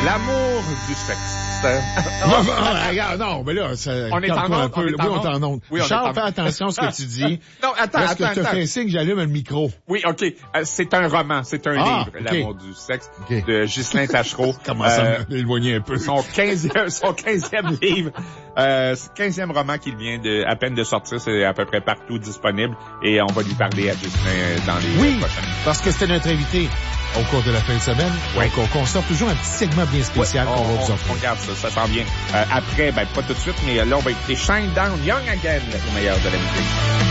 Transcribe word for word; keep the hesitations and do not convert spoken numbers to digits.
L'amour du sexe. non, non, regarde, non, mais là, ça, on est en onde, un peu. on est Oui, on est en onde. Oui, on Charles, est en... fais attention à ce que tu dis. non, attends, Parce attends, que je te fais signe, j'allume le micro. Oui, OK. Euh, c'est un roman, c'est un ah, livre, okay. L'amour du sexe, okay. de Ghislain Tachereau. Comment ça euh, m'éloigner un peu? Son quinzième, son quinzième livre, euh, quinzième roman qui vient de, à peine de sortir, c'est à peu près partout disponible, et on va lui parler à Ghislain dans les oui, prochaines. Parce que c'était notre invité au cours de la fin de semaine. Oui. Donc, on, on sort toujours un petit segment bien spécial ouais, qu'on on, va vous on, offrir. On regarde ça, ça s'en vient. Euh, après, ben, pas tout de suite, mais là, on va écouter Shine Down Young Again, au meilleur de la musique.